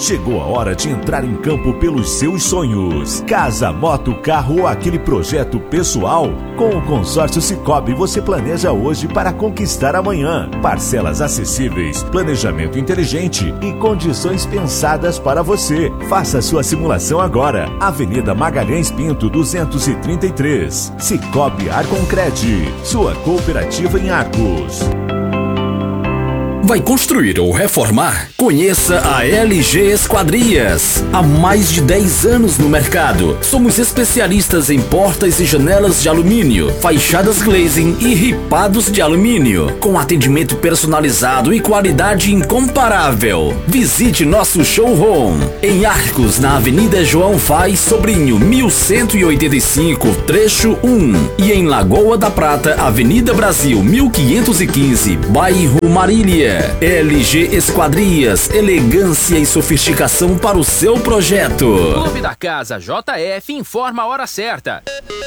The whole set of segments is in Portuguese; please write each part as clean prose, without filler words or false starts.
Chegou a hora de entrar em campo pelos seus sonhos. Casa, moto, carro ou aquele projeto pessoal? Com o consórcio Sicoob você planeja hoje para conquistar amanhã. Parcelas acessíveis, planejamento inteligente e condições pensadas para você. Faça sua simulação agora. Avenida Magalhães Pinto 233. Sicoob Arconcred, sua cooperativa em Arcos. Vai construir ou reformar? Conheça a LG Esquadrias. Há mais de 10 anos no mercado. Somos especialistas em portas e janelas de alumínio, fachadas glazing e ripados de alumínio, com atendimento personalizado e qualidade incomparável. Visite nosso showroom em Arcos, na Avenida João Faz Sobrinho, 1185, trecho 1, e em Lagoa da Prata, Avenida Brasil, 1515, bairro Marília. LG Esquadrias, elegância e sofisticação para o seu projeto. Clube da Casa JF informa a hora certa.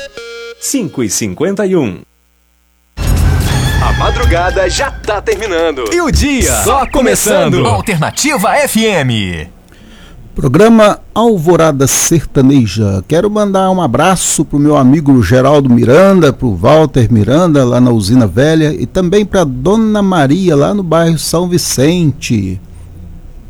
5h51. A madrugada já tá terminando. E o dia só começando. Alternativa FM. Programa Alvorada Sertaneja. Quero mandar um abraço pro meu amigo Geraldo Miranda, pro Walter Miranda lá na Usina Velha e também pra Dona Maria lá no bairro São Vicente.